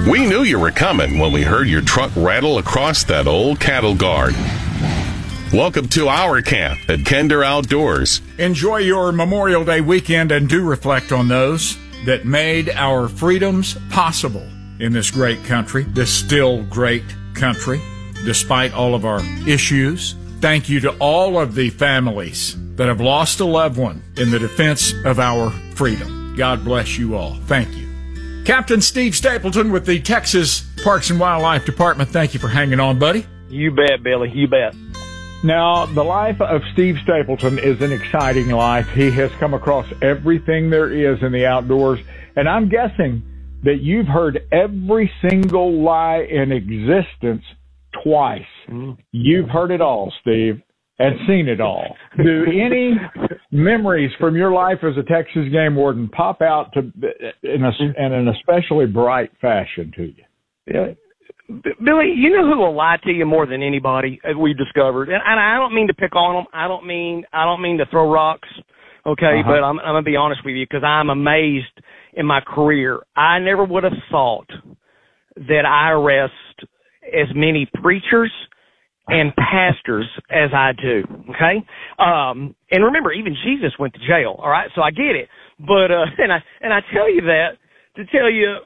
We knew you were coming when we heard your truck rattle across that old cattle guard. Welcome to our camp at Kinder Outdoors. Enjoy your Memorial Day weekend and do reflect on those that made our freedoms possible in this great country, this still great country, despite all of our issues. Thank you to all of the families that have lost a loved one in the defense of our freedom. God bless you all. Thank you. Captain Steve Stapleton with the Texas Parks and Wildlife Department. Thank you for hanging on, buddy. You bet, Billy. You bet. Now, the life of Steve Stapleton is an exciting life. He has come across everything there is in the outdoors, and I'm guessing that you've heard every single lie in existence twice. You've heard it all, Steve, and seen it all. Do any memories from your life as a Texas game warden pop out in an especially bright fashion to you? Yeah. Billy, you know who will lie to you more than anybody, as we've discovered, and I don't mean to pick on them. I don't mean to throw rocks, okay? But I'm gonna be honest with you, because I'm amazed in my career. I never would have thought that I arrest as many preachers and pastors as I do, okay? And remember, even Jesus went to jail, all right? So I get it, but and I tell you that to tell you.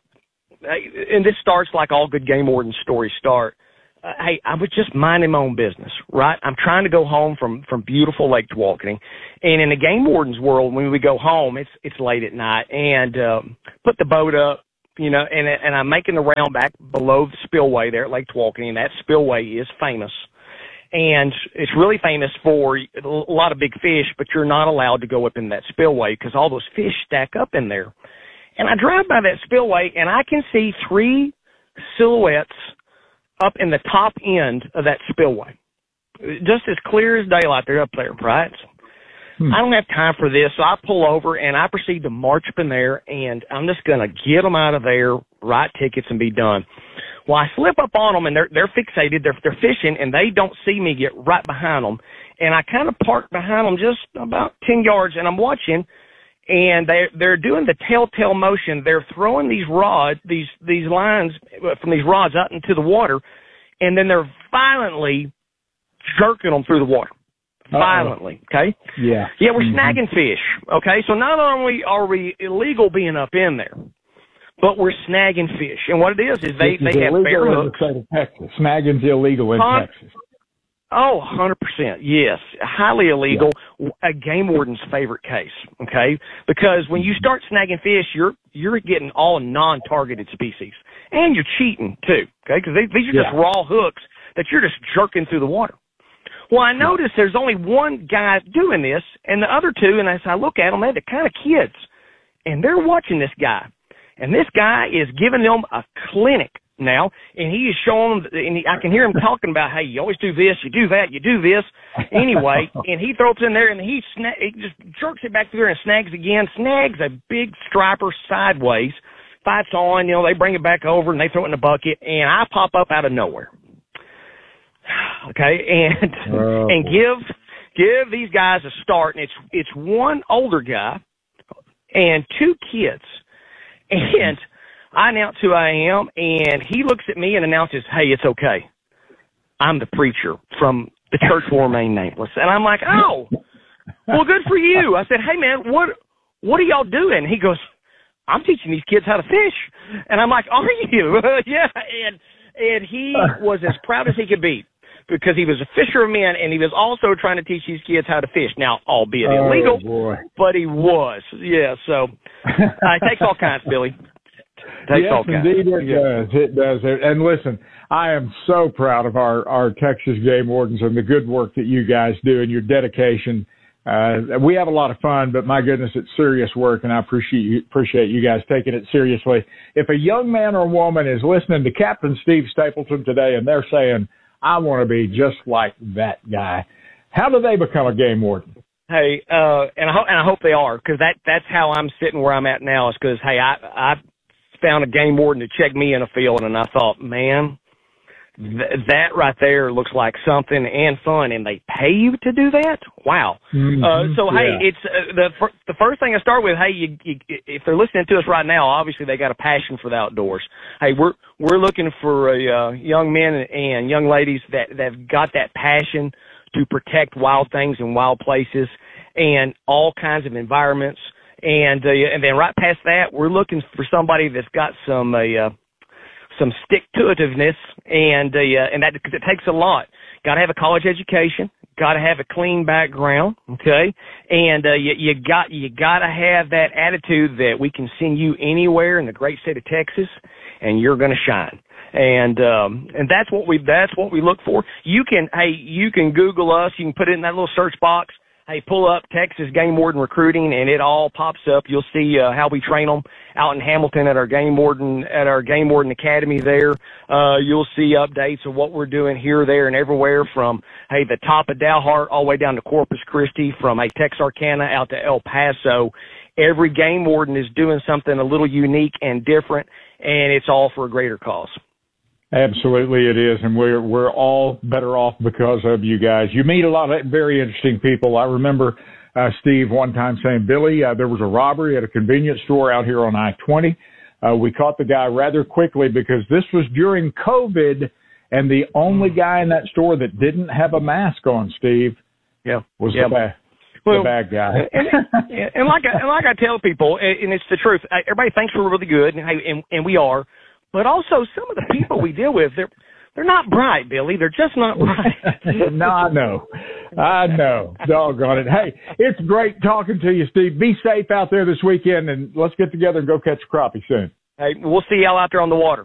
And this starts like all good game warden stories start. Hey, I was just minding my own business, right? I'm trying to go home from beautiful Lake Tawakoni. And in the game warden's world, when we go home, it's late at night, and put the boat up, you know, and I'm making the round back below the spillway there at Lake Tawakoni, and that spillway is famous. And it's really famous for a lot of big fish, but you're not allowed to go up in that spillway because all those fish stack up in there. And I drive by that spillway, and I can see 3 silhouettes up in the top end of that spillway. Just as clear as daylight, they're up there, right? I don't have time for this, so I pull over, and I proceed to march up in there, and I'm just going to get them out of there, write tickets, and be done. Well, I slip up on them, and they're fixated. They're fishing, and they don't see me get right behind them. And I kind of park behind them just about 10 yards, and I'm watching. And they're doing the telltale motion. They're throwing these rods, these lines from these rods out into the water, and then they're violently jerking them through the water. Violently, okay? Yeah. Yeah, we're snagging fish, okay? So not only are we illegal being up in there, but we're snagging fish. And what it is they have bare hooks. In the state of Texas. Snagging's illegal in Texas. Oh, 100%. Yes. Highly illegal. Yeah. A game warden's favorite case. Okay. Because when you start snagging fish, you're getting all non-targeted species, and you're cheating too. Okay. Because these are just raw hooks that you're just jerking through the water. Well, I noticed there's only one guy doing this, and the other two, and as I look at them, they're kind of kids, and they're watching this guy, and this guy is giving them a clinic now, and he is showing them, and I can hear him talking about, hey, you always do this, you do that, you do this. Anyway, and he throws it in there, and he just jerks it back through there and snags again, snags a big striper sideways, fights on, you know, they bring it back over, and they throw it in a bucket, and I pop up out of nowhere. Okay, and give these guys a start, and it's one older guy and 2 kids, and I announce who I am, and he looks at me and announces, hey, it's okay. I'm the preacher from the church will remain nameless. And I'm like, oh, well, good for you. I said, hey, man, what are y'all doing? He goes, I'm teaching these kids how to fish. And I'm like, are you? Yeah. And he was as proud as he could be, because he was a fisherman, and he was also trying to teach these kids how to fish. Now, albeit illegal, but he was. Yeah, so it takes all kinds, Billy. Yes, indeed it does. It does. And listen, I am so proud of our Texas game wardens and the good work that you guys do and your dedication. We have a lot of fun, but my goodness, it's serious work, and I appreciate you guys taking it seriously. If a young man or woman is listening to Captain Steve Stapleton today and they're saying, I want to be just like that guy, how do they become a game warden? Hey, and I hope they are, because that's how I'm sitting where I'm at now, is because, hey, I found a game warden to check me in a field, and I thought, man, that right there looks like something and fun, and they pay you to do that. Wow. Hey, it's the first thing I start with. Hey, you, if they're listening to us right now, obviously they got a passion for the outdoors. Hey, we're looking for young men and young ladies that've got that passion to protect wild things and wild places and all kinds of environments. And then right past that, we're looking for somebody that's got some stick-to-itiveness, and that, because it takes a lot. Got to have a college education. Got to have a clean background. Okay, and you got to have that attitude that we can send you anywhere in the great state of Texas, and you're going to shine. And that's what we look for. You can Google us. You can put it in that little search box. Hey, pull up Texas Game Warden Recruiting, and it all pops up. You'll see how we train them out in Hamilton at our Game Warden Academy there. You'll see updates of what we're doing here, there, and everywhere from, hey, the top of Dalhart all the way down to Corpus Christi, from Texarkana out to El Paso. Every game warden is doing something a little unique and different, and it's all for a greater cause. Absolutely it is, and we're all better off because of you guys. You meet a lot of very interesting people. I remember Steve one time saying, Billy, there was a robbery at a convenience store out here on I-20. We caught the guy rather quickly because this was during COVID, and the only guy in that store that didn't have a mask on, Steve, was the bad guy. and like I tell people, and it's the truth, everybody thinks we're really good, and we are. But also, some of the people we deal with, they're not bright, Billy. They're just not bright. No, I know. Doggone it. Hey, it's great talking to you, Steve. Be safe out there this weekend, and let's get together and go catch a crappie soon. Hey, we'll see y'all out there on the water.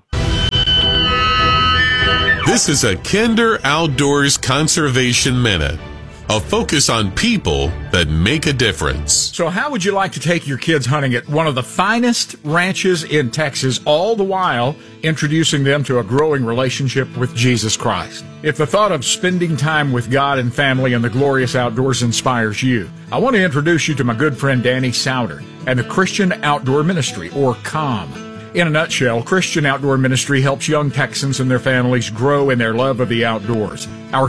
This is a Kinder Outdoors Conservation Minute, a focus on people that make a difference. So how would you like to take your kids hunting at one of the finest ranches in Texas, all the while introducing them to a growing relationship with Jesus Christ? If the thought of spending time with God and family in the glorious outdoors inspires you, I want to introduce you to my good friend Danny Souder and the Christian Outdoor Ministry, or COM. In a nutshell, Christian Outdoor Ministry helps young Texans and their families grow in their love of the outdoors. Our